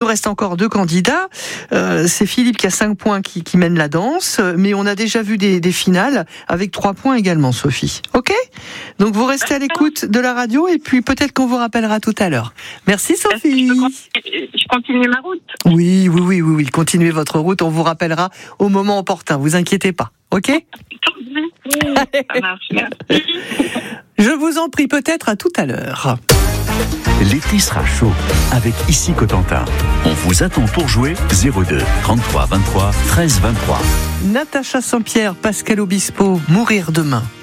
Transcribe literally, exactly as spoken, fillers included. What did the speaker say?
reste encore deux candidats. Euh, c'est Philippe qui a cinq points qui, qui mène la danse, mais on a déjà vu des, des finales avec trois points également, Sophie. Ok ? Donc vous restez à l'écoute de la radio et puis peut-être qu'on vous rappellera tout à l'heure. Merci Sophie. Je continue, je continue ma route. Oui, oui, oui, oui, oui. Continuez votre route. On vous rappellera au moment opportun. Vous inquiétez pas. Ok ? Ça marche. Merci. Je vous en prie, peut-être à tout à l'heure. L'été sera chaud avec Ici Cotentin. On vous attend pour jouer zéro deux trente-trois vingt-trois treize vingt-trois. Natacha Saint-Pierre, Pascal Obispo, Mourir demain.